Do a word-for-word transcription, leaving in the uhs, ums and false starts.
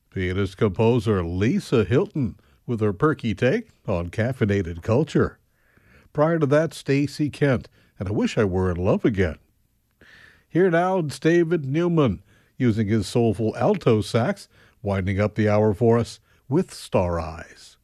Pianist-composer Lisa Hilton with her perky take on caffeinated culture. Prior to that, Stacey Kent and I Wish I Were in Love Again. Here now it's David Newman using his soulful alto sax, winding up the hour for us with Star Eyes.